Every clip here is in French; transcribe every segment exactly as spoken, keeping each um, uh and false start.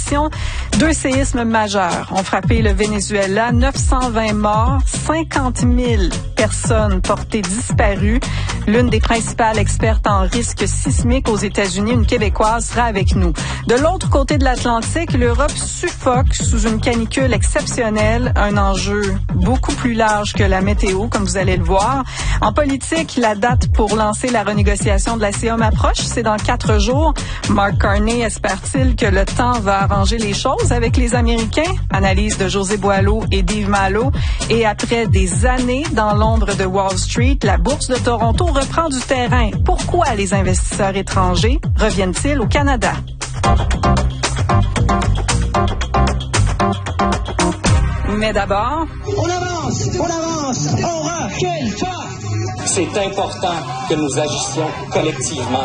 l'émission. Deux séismes majeurs ont frappé le Venezuela, neuf cent vingt morts, cinquante mille personnes portées disparues. L'une des principales expertes en risque sismique aux États-Unis, une Québécoise, sera avec nous. De l'autre côté de l'Atlantique, l'Europe suffoque sous une canicule exceptionnelle, un enjeu beaucoup plus large que la météo, comme vous allez le voir. En politique, la date pour lancer la renégociation de la C I O M approche, c'est dans quatre jours. Mark Carney espère-t-il que le temps va arranger les choses avec les Américains? Analyse de José Boileau et d'Yves Malo. Et après des années dans l'ombre de Wall Street, la bourse de Toronto reprend du terrain. Pourquoi les investisseurs étrangers reviennent-ils au Canada? Mais d'abord... On avance, on avance, on recule pas! C'est important que nous agissions collectivement.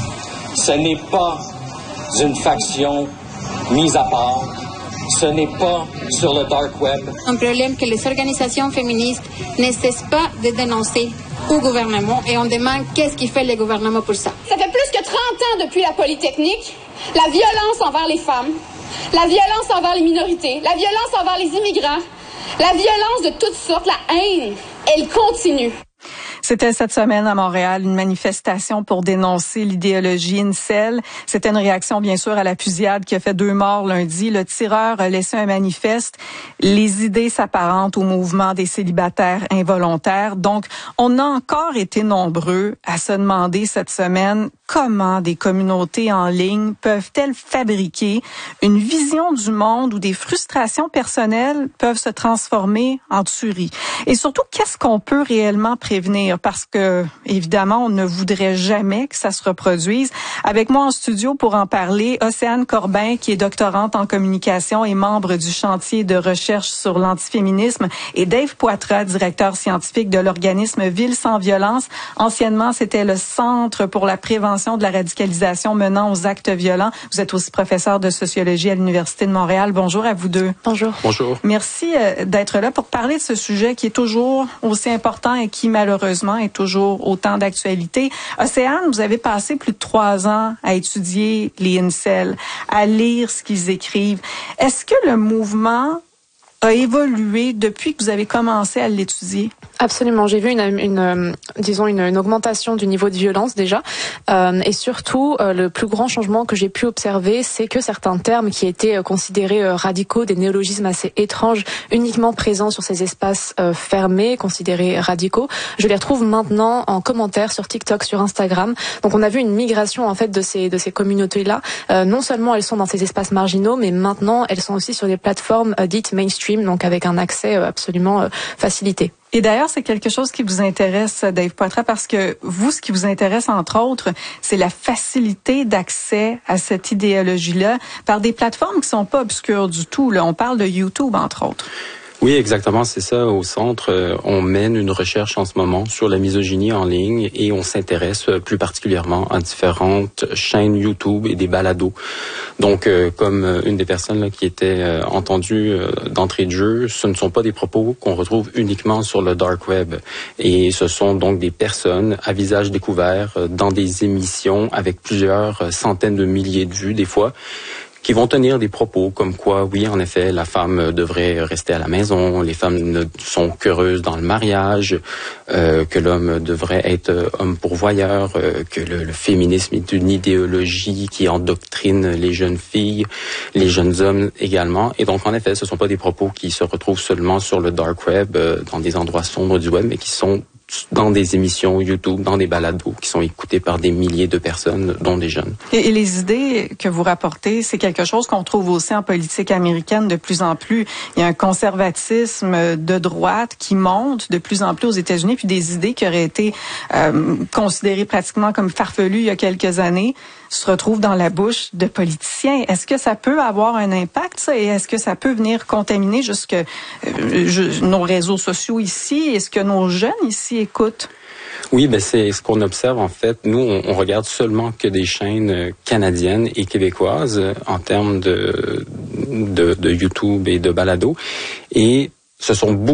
Ce n'est pas une faction mise à part. Ce n'est pas sur le dark web. Un problème que les organisations féministes ne cessent pas de dénoncer au gouvernement et on demande qu'est-ce qu'il fait le gouvernement pour ça. Ça fait plus que trente ans depuis la Polytechnique, la violence envers les femmes, la violence envers les minorités, la violence envers les immigrants, la violence de toutes sortes, la haine, elle continue. C'était cette semaine à Montréal une manifestation pour dénoncer l'idéologie incel. C'était une réaction, bien sûr, à la fusillade qui a fait deux morts lundi. Le tireur a laissé un manifeste. Les idées s'apparentent au mouvement des célibataires involontaires. Donc, on a encore été nombreux à se demander cette semaine comment des communautés en ligne peuvent-elles fabriquer une vision du monde où des frustrations personnelles peuvent se transformer en tuerie. Et surtout, qu'est-ce qu'on peut réellement prévenir? Parce que, évidemment, on ne voudrait jamais que ça se reproduise. Avec moi en studio pour en parler, Océane Corbin, qui est doctorante en communication et membre du chantier de recherche sur l'antiféminisme, et Dave Poitras, directeur scientifique de l'organisme Ville sans violence. Anciennement, c'était le Centre pour la prévention de la radicalisation menant aux actes violents. Vous êtes aussi professeur de sociologie à l'Université de Montréal. Bonjour à vous deux. Bonjour. Bonjour. Merci d'être là pour parler de ce sujet qui est toujours aussi important et qui, malheureusement, est toujours autant d'actualité. Océane, vous avez passé plus de trois ans à étudier les incels, à lire ce qu'ils écrivent. Est-ce que le mouvement a évolué depuis que vous avez commencé à l'étudier? Absolument. J'ai vu une, une euh, disons une, une augmentation du niveau de violence déjà, euh, et surtout euh, le plus grand changement que j'ai pu observer, c'est que certains termes qui étaient euh, considérés euh, radicaux, des néologismes assez étranges, uniquement présents sur ces espaces euh, fermés, considérés radicaux, je les retrouve maintenant en commentaire sur TikTok, sur Instagram. Donc on a vu une migration en fait de ces de ces communautés-là. Euh, non seulement elles sont dans ces espaces marginaux, mais maintenant elles sont aussi sur des plateformes euh, dites mainstream, donc avec un accès euh, absolument euh, facilité. Et d'ailleurs, c'est quelque chose qui vous intéresse, Dave Poitras, parce que vous, ce qui vous intéresse, entre autres, c'est la facilité d'accès à cette idéologie-là par des plateformes qui sont pas obscures du tout. Là, on parle de YouTube, entre autres. Oui, exactement, c'est ça. Au centre, euh, on mène une recherche en ce moment sur la misogynie en ligne et on s'intéresse euh, plus particulièrement à différentes chaînes YouTube et des balados. Donc, euh, comme euh, une des personnes là, qui était euh, entendue euh, d'entrée de jeu, ce ne sont pas des propos qu'on retrouve uniquement sur le dark web. Et ce sont donc des personnes à visage découvert euh, dans des émissions avec plusieurs centaines de milliers de vues des fois, qui vont tenir des propos comme quoi, oui, en effet, la femme devrait rester à la maison, les femmes ne sont qu'heureuses dans le mariage, euh, que l'homme devrait être homme pourvoyeur, euh, que le, le féminisme est une idéologie qui endoctrine les jeunes filles, les jeunes hommes également. Et donc, en effet, ce ne sont pas des propos qui se retrouvent seulement sur le dark web, euh, dans des endroits sombres du web, mais qui sont dans des émissions YouTube, dans des balados qui sont écoutés par des milliers de personnes, dont des jeunes. Et, et les idées que vous rapportez, c'est quelque chose qu'on trouve aussi en politique américaine de plus en plus. Il y a un conservatisme de droite qui monte de plus en plus aux États-Unis, puis des idées qui auraient été euh, considérées pratiquement comme farfelues il y a quelques années se retrouvent dans la bouche de politiciens. Est-ce que ça peut avoir un impact, ça, et est-ce que ça peut venir contaminer jusque euh, je, nos réseaux sociaux ici? Est-ce que nos jeunes ici écoutent? Oui, ben c'est ce qu'on observe en fait. Nous, on, on regarde seulement que des chaînes canadiennes et québécoises en termes de, de, de YouTube et de balado. Et ce sont beaucoup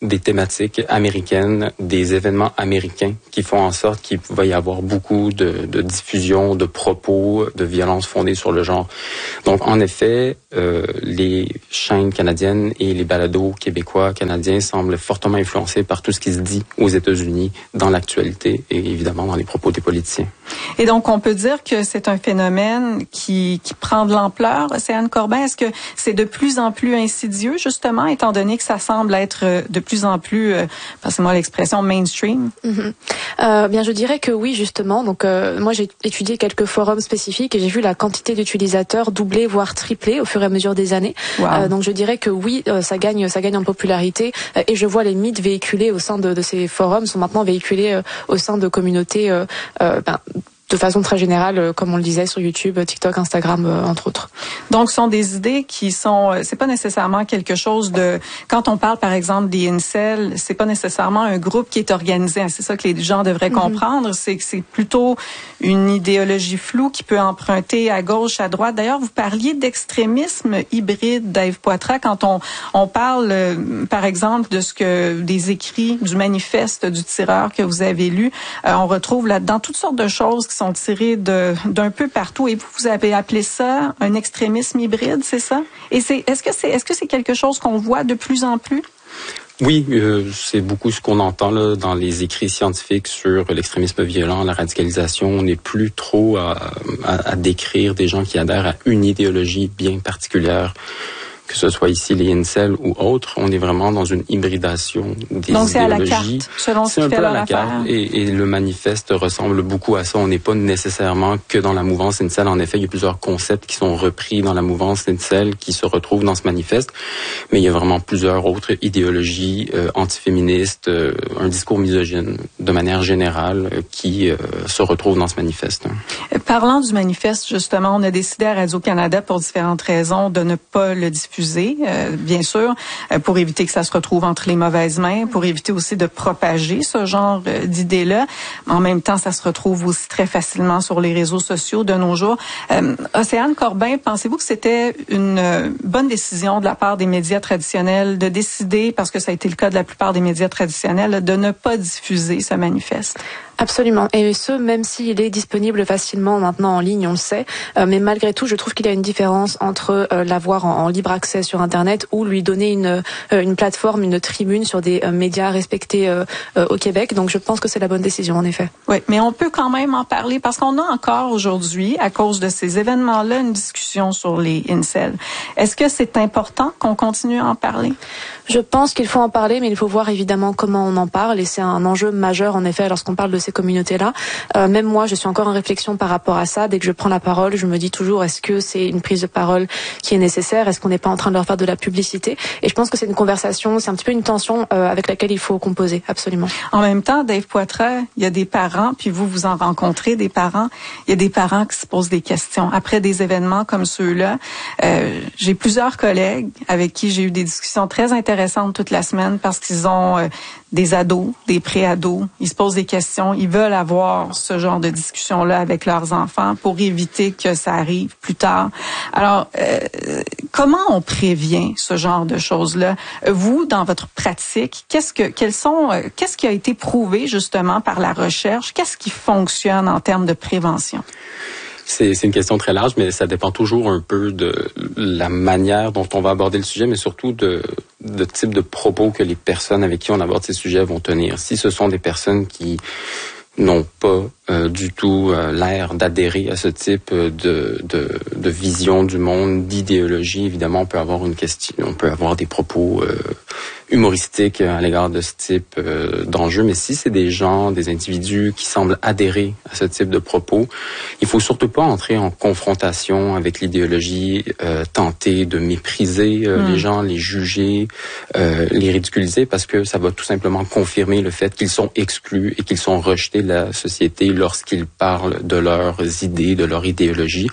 des thématiques américaines, des événements américains qui font en sorte qu'il va y avoir beaucoup de, de diffusion, de propos, de violences fondées sur le genre. Donc, en effet, euh, les chaînes canadiennes et les balados québécois, canadiens semblent fortement influencés par tout ce qui se dit aux États-Unis dans l'actualité et évidemment dans les propos des politiciens. Et donc, on peut dire que c'est un phénomène qui, qui prend de l'ampleur. Océane Corbin, est-ce que c'est de plus en plus insidieux, justement, étant donné que ça semble être de plus en plus, euh, passez-moi l'expression, mainstream? Mm-hmm. Euh, bien, je dirais que oui, justement. Donc, euh, moi, j'ai étudié quelques forums spécifiques et j'ai vu la quantité d'utilisateurs doubler, voire tripler au fur et à mesure des années. Wow. Euh, donc, je dirais que oui, euh, ça gagne, ça gagne en popularité. Euh, et je vois les mythes véhiculés au sein de, de ces forums sont maintenant véhiculés euh, au sein de communautés, euh, euh, ben, de façon très générale, comme on le disait sur YouTube, TikTok, Instagram, euh, entre autres. Donc, ce sont des idées qui sont, c'est pas nécessairement quelque chose de, quand on parle par exemple des incels, c'est pas nécessairement un groupe qui est organisé. C'est ça que les gens devraient mm-hmm. comprendre, c'est que c'est plutôt une idéologie floue qui peut emprunter à gauche, à droite. D'ailleurs, vous parliez d'extrémisme hybride, Dave Poitras, quand on on parle, euh, par exemple, de ce que des écrits du manifeste du tireur que vous avez lu, euh, on retrouve là-dedans toutes sortes de choses qui sont tirés de d'un peu partout. Et vous, vous avez appelé ça un extrémisme hybride, c'est ça? Et c'est est-ce que c'est est-ce que c'est quelque chose qu'on voit de plus en plus? Oui, euh, c'est beaucoup ce qu'on entend là dans les écrits scientifiques sur l'extrémisme violent, la radicalisation. On n'est plus trop à, à, à décrire des gens qui adhèrent à une idéologie bien particulière, que ce soit ici les incels ou autres. On est vraiment dans une hybridation des Donc, idéologies. c'est à la carte, selon ce C'est un qui peu fait à la affaire. carte et, et le manifeste ressemble beaucoup à ça. On n'est pas nécessairement que dans la mouvance incel. En effet, il y a plusieurs concepts qui sont repris dans la mouvance incel qui se retrouvent dans ce manifeste, mais il y a vraiment plusieurs autres idéologies euh, antiféministes, euh, un discours misogyne de manière générale euh, qui euh, se retrouvent dans ce manifeste. Parlant du manifeste, justement, on a décidé à Radio-Canada pour différentes raisons de ne pas le diffuser. Euh, bien sûr, euh, pour éviter que ça se retrouve entre les mauvaises mains, pour éviter aussi de propager ce genre euh, d'idées-là. En même temps, ça se retrouve aussi très facilement sur les réseaux sociaux de nos jours. Euh, Océane Corbin, pensez-vous que c'était une euh, bonne décision de la part des médias traditionnels de décider, parce que ça a été le cas de la plupart des médias traditionnels, de ne pas diffuser ce manifeste? Absolument. Et ce, même s'il est disponible facilement maintenant en ligne, on le sait. Euh, mais malgré tout, je trouve qu'il y a une différence entre euh, l'avoir en, en libre accès sur Internet ou lui donner une, euh, une plateforme, une tribune sur des euh, médias respectés euh, euh, au Québec. Donc, je pense que c'est la bonne décision, en effet. Oui, mais on peut quand même en parler parce qu'on a encore aujourd'hui, à cause de ces événements-là, une discussion sur les incels. Est-ce que c'est important qu'on continue à en parler? Je pense qu'il faut en parler, mais il faut voir évidemment comment on en parle. Et c'est un enjeu majeur, en effet, lorsqu'on parle de ces communautés-là. Euh, même moi, je suis encore en réflexion par rapport à ça. Dès que je prends la parole, je me dis toujours, est-ce que c'est une prise de parole qui est nécessaire? Est-ce qu'on n'est pas en train de leur faire de la publicité? Et je pense que c'est une conversation, c'est un petit peu une tension euh, avec laquelle il faut composer, absolument. En même temps, Dave Poitras, il y a des parents, puis vous, vous en rencontrez des parents, il y a des parents qui se posent des questions. Après des événements comme ceux-là, euh, j'ai plusieurs collègues avec qui j'ai eu des discussions très intéressantes toute la semaine parce qu'ils ont euh, des ados, des pré-ados. Ils se posent des questions. Ils veulent avoir ce genre de discussion-là avec leurs enfants pour éviter que ça arrive plus tard. Alors, euh, comment on prévient ce genre de choses-là? Vous, dans votre pratique, qu'est-ce que, quels sont, euh, qu'est-ce qui a été prouvé justement par la recherche? Qu'est-ce qui fonctionne en termes de prévention? C'est, c'est une question très large, mais ça dépend toujours un peu de la manière dont on va aborder le sujet, mais surtout de, de type de propos que les personnes avec qui on aborde ces sujets vont tenir. Si ce sont des personnes qui n'ont pas euh, du tout euh, l'air d'adhérer à ce type de, de, de vision du monde, d'idéologie, évidemment, on peut avoir une question, on peut avoir des propos euh, humoristiques à l'égard de ce type euh, d'enjeu. Mais si c'est des gens, des individus qui semblent adhérer à ce type de propos, il faut surtout pas entrer en confrontation avec l'idéologie, euh, tenter de mépriser euh, mmh. les gens, les juger, euh, les ridiculiser, parce que ça va tout simplement confirmer le fait qu'ils sont exclus et qu'ils sont rejetés de la société lorsqu'ils parlent de leurs idées, de leur idéologie.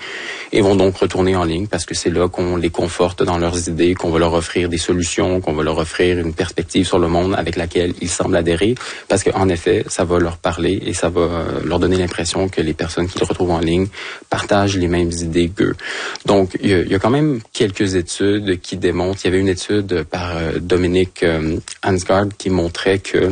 et vont donc retourner en ligne parce que c'est là qu'on les conforte dans leurs idées, qu'on va leur offrir des solutions, qu'on va leur offrir une perspective sur le monde avec laquelle ils semblent adhérer, parce qu'en effet, ça va leur parler et ça va leur donner l'impression que les personnes qu'ils retrouvent en ligne partagent les mêmes idées qu'eux. Donc, il y a, il y a quand même quelques études qui démontrent, il y avait une étude par euh, Dominique euh, Hansgaard qui montrait que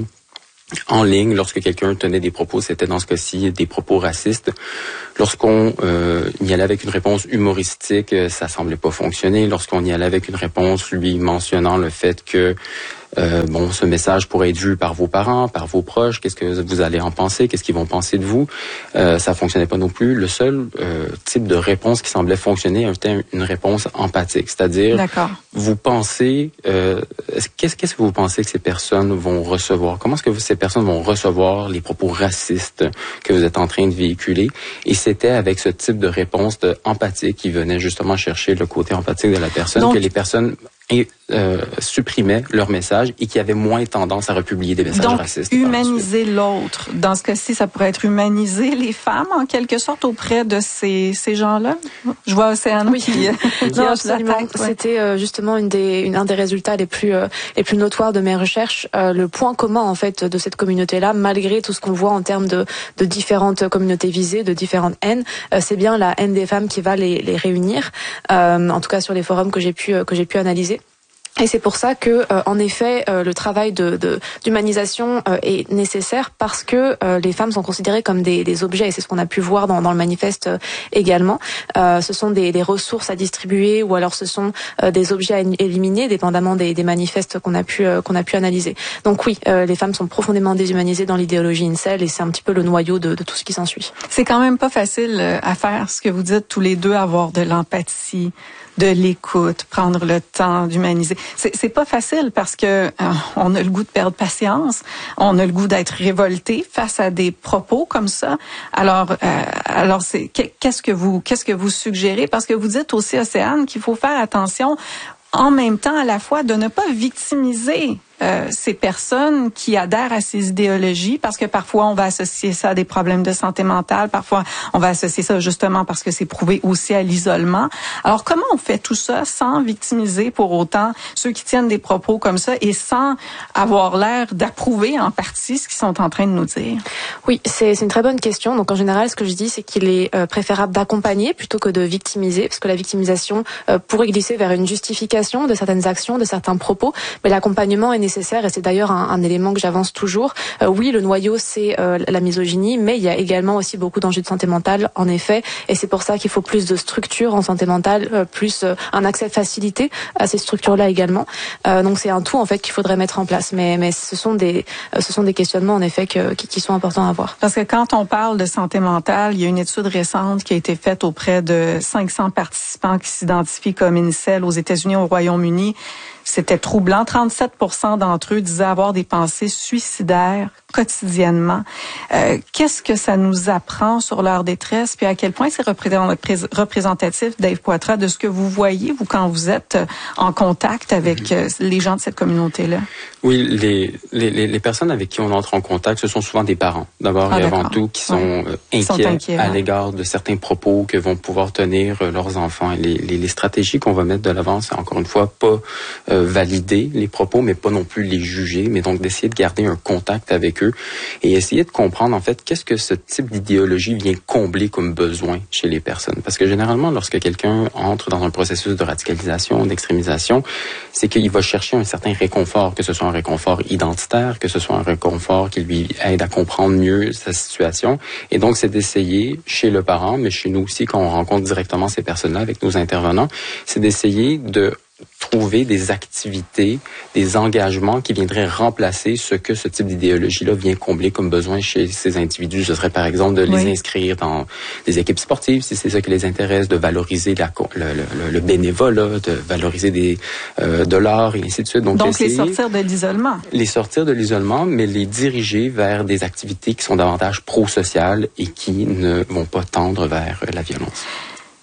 en ligne, lorsque quelqu'un tenait des propos, c'était dans ce cas-ci des propos racistes. Lorsqu'on euh, y allait avec une réponse humoristique, ça semblait pas fonctionner. Lorsqu'on y allait avec une réponse lui mentionnant le fait que Euh, bon, ce message pourrait être vu par vos parents, par vos proches. Qu'est-ce que vous allez en penser? Qu'est-ce qu'ils vont penser de vous? Euh, ça fonctionnait pas non plus. Le seul euh, type de réponse qui semblait fonctionner était une réponse empathique, c'est-à-dire D'accord. vous pensez, euh, qu'est-ce, qu'est-ce que vous pensez que ces personnes vont recevoir? Comment est-ce que ces personnes vont recevoir les propos racistes que vous êtes en train de véhiculer? Et c'était avec ce type de réponse de empathique qui venait justement chercher le côté empathique de la personne. Donc, que les personnes et euh, supprimaient leur message et qui avaient moins tendance à republier des messages donc, racistes. Donc, humaniser l'autre. Dans ce cas-ci, ça pourrait être humaniser les femmes, en quelque sorte, auprès de ces, ces gens-là. Je vois Océane oui. qui... qui non, absolument. Tête, ouais. C'était euh, justement une des, une, un des résultats les plus, euh, les plus notoires de mes recherches. Euh, le point commun, en fait, de cette communauté-là, malgré tout ce qu'on voit en termes de, de différentes communautés visées, de différentes haines, euh, c'est bien la haine des femmes qui va les, les réunir. Euh, en tout cas, sur les forums que j'ai pu, que j'ai pu analyser. Et c'est pour ça que, euh, en effet, euh, le travail de, de d'humanisation euh, est nécessaire parce que euh, les femmes sont considérées comme des, des objets, et c'est ce qu'on a pu voir dans, dans le manifeste euh, également. Euh, ce sont des, des ressources à distribuer, ou alors ce sont euh, des objets à éliminer, dépendamment des, des manifestes qu'on a pu euh, qu'on a pu analyser. Donc oui, euh, les femmes sont profondément déshumanisées dans l'idéologie incel, et c'est un petit peu le noyau de, de tout ce qui s'ensuit. C'est quand même pas facile à faire, ce que vous dites tous les deux, avoir de l'empathie, de l'écoute, prendre le temps d'humaniser. C'est, c'est pas facile parce que euh, on a le goût de perdre patience, on a le goût d'être révolté face à des propos comme ça. Alors, euh, alors c'est qu'est-ce que vous qu'est-ce que vous suggérez? Parce que vous dites aussi, Océane, qu'il faut faire attention en même temps à la fois de ne pas victimiser Euh, ces personnes qui adhèrent à ces idéologies, parce que parfois on va associer ça à des problèmes de santé mentale, parfois on va associer ça justement parce que c'est prouvé aussi à l'isolement. Alors comment on fait tout ça sans victimiser pour autant ceux qui tiennent des propos comme ça et sans avoir l'air d'approuver en partie ce qu'ils sont en train de nous dire? Oui, c'est, c'est une très bonne question. Donc en général, ce que je dis, c'est qu'il est euh, préférable d'accompagner plutôt que de victimiser, parce que la victimisation euh, pourrait glisser vers une justification de certaines actions, de certains propos, mais l'accompagnement est nécessaire, et c'est d'ailleurs un, un élément que j'avance toujours. Euh, oui, le noyau, c'est euh, la misogynie, mais il y a également aussi beaucoup d'enjeux de santé mentale, en effet, et c'est pour ça qu'il faut plus de structures en santé mentale, euh, plus euh, un accès facilité à ces structures-là également. Euh, donc c'est un tout, en fait, qu'il faudrait mettre en place, mais, mais ce sont des, euh, ce sont des questionnements, en effet, que, qui, qui sont importants à avoir. Parce que quand on parle de santé mentale, il y a une étude récente qui a été faite auprès de cinq cents participants qui s'identifient comme incel aux États-Unis, au Royaume-Uni. C'était troublant. trente-sept pour cent d'entre eux disaient avoir des pensées suicidaires quotidiennement. Euh, qu'est-ce que ça nous apprend sur leur détresse, puis à quel point c'est représentatif, Dave Poitras, de ce que vous voyez, vous, quand vous êtes en contact avec euh, les gens de cette communauté-là? Oui, les, les, les personnes avec qui on entre en contact, ce sont souvent des parents, d'abord ah, et avant tout, qui sont, ouais. euh, inquiets, sont inquiets à ouais. l'égard de certains propos que vont pouvoir tenir euh, leurs enfants. Et les, les, les stratégies qu'on va mettre de l'avant, c'est encore une fois pas euh, valider les propos, mais pas non plus les juger, mais donc d'essayer de garder un contact avec eux et essayer de comprendre, en fait, qu'est-ce que ce type d'idéologie vient combler comme besoin chez les personnes. Parce que généralement, lorsque quelqu'un entre dans un processus de radicalisation, d'extrémisation, c'est qu'il va chercher un certain réconfort, que ce soit un réconfort identitaire, que ce soit un réconfort qui lui aide à comprendre mieux sa situation. Et donc, c'est d'essayer, chez le parent, mais chez nous aussi, quand on rencontre directement ces personnes-là avec nos intervenants, c'est d'essayer de trouver des activités, des engagements qui viendraient remplacer ce que ce type d'idéologie-là vient combler comme besoin chez ces individus. Ce serait par exemple de les oui. inscrire dans des équipes sportives, si c'est ça qui les intéresse, de valoriser la, le, le, le bénévolat, de valoriser des, euh, de l'art et ainsi de suite. Donc, Donc essayer, les sortir de l'isolement. Les sortir de l'isolement, mais les diriger vers des activités qui sont davantage pro-sociales et qui ne vont pas tendre vers la violence.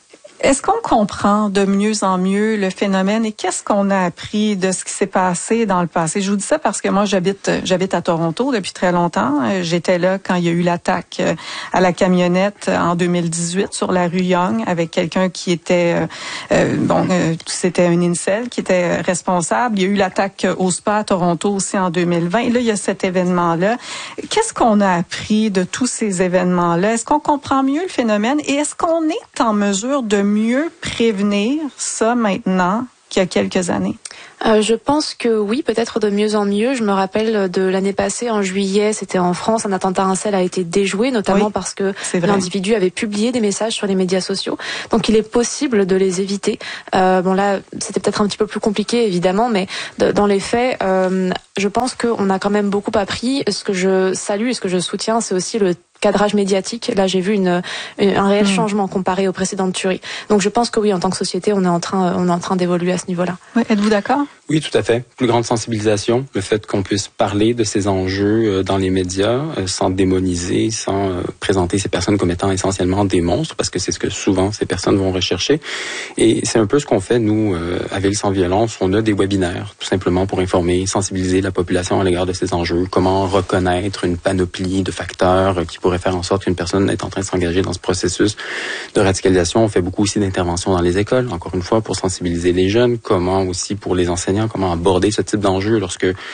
Est-ce qu'on comprend de mieux en mieux le phénomène et qu'est-ce qu'on a appris de ce qui s'est passé dans le passé? Je vous dis ça parce que moi, j'habite j'habite à Toronto depuis très longtemps. J'étais là quand il y a eu l'attaque à la camionnette en deux mille dix-huit sur la rue Yonge avec quelqu'un qui était, euh, bon, euh, c'était un incel qui était responsable. Il y a eu l'attaque au spa à Toronto aussi en deux mille vingt. Et là, il y a cet événement-là. Qu'est-ce qu'on a appris de tous ces événements-là? Est-ce qu'on comprend mieux le phénomène et est-ce qu'on est en mesure de mieux prévenir ça maintenant qu'il y a quelques années? Euh, je pense que oui, peut-être de mieux en mieux. Je me rappelle de l'année passée, en juillet, c'était en France, un attentat incel a été déjoué, notamment oui, parce que l'individu avait publié des messages sur les médias sociaux. Donc il est possible de les éviter. Euh, bon là, c'était peut-être un petit peu plus compliqué, évidemment, mais de, dans les faits, euh, je pense qu'on a quand même beaucoup appris. Ce que je salue et ce que je soutiens, c'est aussi le cadrage médiatique. Là, j'ai vu une, une un réel mmh. changement comparé aux précédentes tueries. Donc, je pense que oui, en tant que société, on est en train, on est en train d'évoluer à ce niveau-là. Oui, êtes-vous d'accord? Oui, tout à fait. Plus grande sensibilisation, le fait qu'on puisse parler de ces enjeux dans les médias sans démoniser, sans présenter ces personnes comme étant essentiellement des monstres, parce que c'est ce que souvent ces personnes vont rechercher. Et c'est un peu ce qu'on fait, nous, à Ville sans violence. On a des webinaires, tout simplement pour informer, sensibiliser la population à l'égard de ces enjeux. Comment reconnaître une panoplie de facteurs qui pourraient faire en sorte qu'une personne est en train de s'engager dans ce processus de radicalisation. On fait beaucoup aussi d'interventions dans les écoles, encore une fois, pour sensibiliser les jeunes. Comment aussi pour les enseignants, comment aborder ce type d'enjeu lorsque euh,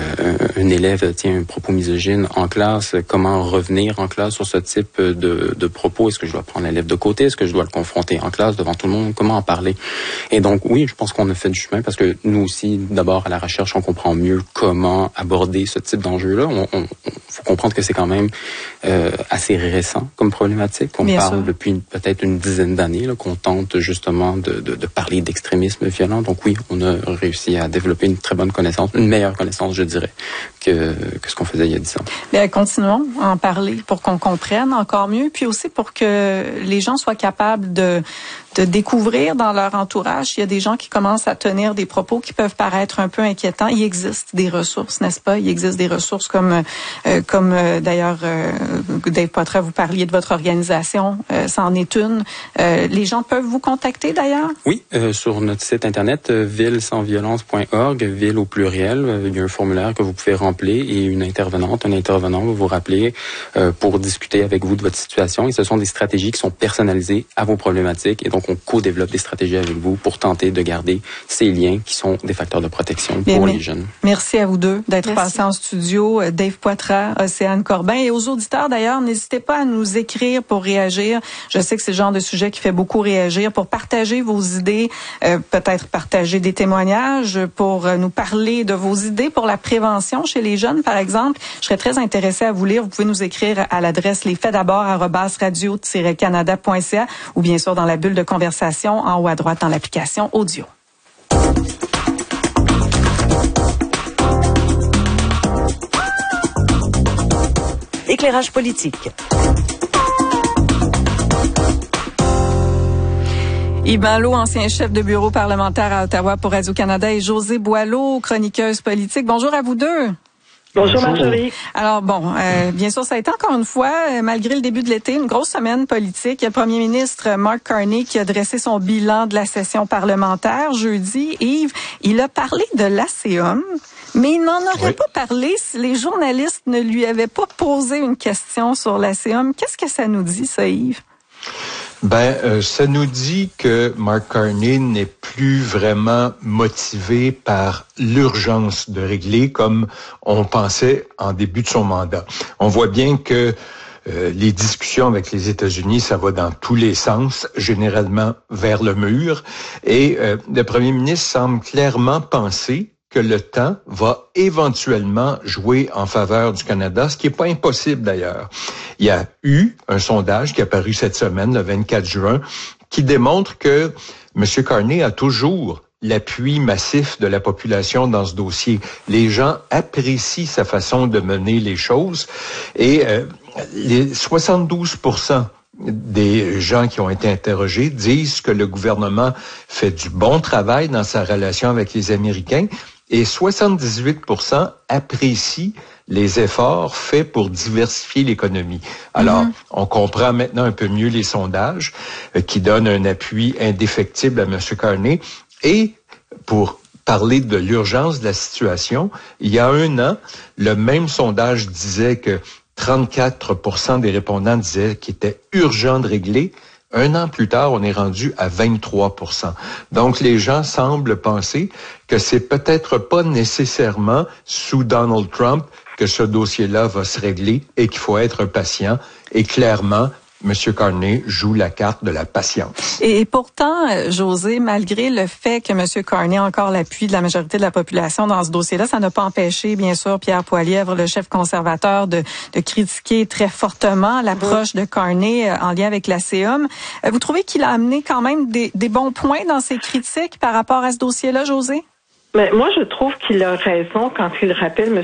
un élève tient un propos misogyne en classe, comment revenir en classe sur ce type de, de propos. Est-ce que je dois prendre l'élève de côté? Est-ce que je dois le confronter en classe devant tout le monde? Comment en parler? Et donc, oui, je pense qu'on a fait du chemin parce que nous aussi, d'abord, à la recherche, on comprend mieux comment aborder ce type d'enjeu-là. On, on, faut comprendre que c'est quand même euh, assez récent comme problématique. On Bien parle sûr. depuis peut-être une dizaine d'années là, qu'on tente justement de, de, de parler d'extrémisme violent. Donc oui, on a réussi à développer une très bonne connaissance, une meilleure connaissance, je dirais, que, que ce qu'on faisait il y a dix ans. Bien, continuons à en parler pour qu'on comprenne encore mieux, puis aussi pour que les gens soient capables de de découvrir dans leur entourage. Il y a des gens qui commencent à tenir des propos qui peuvent paraître un peu inquiétants. Il existe des ressources, n'est-ce pas? Il existe des ressources comme, euh, comme euh, d'ailleurs, euh, Dave Poitras, vous parliez de votre organisation, euh, ça en est une. Euh, les gens peuvent vous contacter d'ailleurs? Oui, euh, sur notre site internet, euh, ville sans violence point org, ville au pluriel. Euh, il y a un formulaire que vous pouvez remplir et une intervenante, un intervenant va vous rappeler euh, pour discuter avec vous de votre situation. Et ce sont des stratégies qui sont personnalisées à vos problématiques. Et donc, on co-développe des stratégies avec vous pour tenter de garder ces liens qui sont des facteurs de protection Bien, pour mais, les jeunes. Merci à vous deux d'être passés en studio. Dave Poitras, Océane Corbin. Et aux auditeurs, d'ailleurs, n'hésitez pas à nous écrire pour réagir. Je sais que c'est le genre de sujet qui fait beaucoup réagir. Pour partager vos idées, euh, peut-être partager des témoignages, pour euh, nous parler de vos idées pour la prévention chez les jeunes, par exemple. Je serais très intéressée à vous lire. Vous pouvez nous écrire à l'adresse lesfaitsdabord arobase radio tiret canada point c a ou bien sûr dans la bulle de conversation en haut à droite dans l'application audio. Éclairage politique. Yves Malo, ancien chef de bureau parlementaire à Ottawa pour Radio-Canada, et Josée Boileau, chroniqueuse politique. Bonjour à vous deux. Bonjour Marjorie. Alors bon, euh, bien sûr, ça a été encore une fois, euh, malgré le début de l'été, une grosse semaine politique. Il y a le premier ministre Mark Carney qui a dressé son bilan de la session parlementaire jeudi. Yves, il a parlé de l'A C E M, mais il n'en aurait oui. pas parlé si les journalistes ne lui avaient pas posé une question sur l'A C E M. Qu'est-ce que ça nous dit, ça, Yves? Ben, euh, ça nous dit que Mark Carney n'est plus vraiment motivé par l'urgence de régler comme on pensait en début de son mandat. On voit bien que euh, les discussions avec les États-Unis, ça va dans tous les sens, généralement vers le mur. Et euh, le premier ministre semble clairement penser que le temps va éventuellement jouer en faveur du Canada, ce qui n'est pas impossible d'ailleurs. Il y a eu un sondage qui est apparu cette semaine, le vingt-quatre juin, qui démontre que M. Carney a toujours l'appui massif de la population dans ce dossier. Les gens apprécient sa façon de mener les choses et euh, les soixante-douze pour cent des gens qui ont été interrogés disent que le gouvernement fait du bon travail dans sa relation avec les Américains. et soixante-dix-huit pour cent apprécient les efforts faits pour diversifier l'économie. Alors, mm-hmm. on comprend maintenant un peu mieux les sondages euh, qui donnent un appui indéfectible à M. Carney. Et pour parler de l'urgence de la situation, il y a un an, le même sondage disait que trente-quatre pour cent des répondants disaient qu'il était urgent de régler. Un an plus tard, on est rendu à vingt-trois pour cent. Donc, les gens semblent penser que c'est peut-être pas nécessairement sous Donald Trump que ce dossier-là va se régler et qu'il faut être patient. Et clairement, M. Carney joue la carte de la patience. Et pourtant, José, malgré le fait que M. Carney a encore l'appui de la majorité de la population dans ce dossier-là, ça n'a pas empêché, bien sûr, Pierre Poilievre, le chef conservateur, de, de critiquer très fortement l'approche de Carney en lien avec la C O M. Vous trouvez qu'il a amené quand même des, des bons points dans ses critiques par rapport à ce dossier-là, José? Mais moi, je trouve qu'il a raison quand il rappelle, M.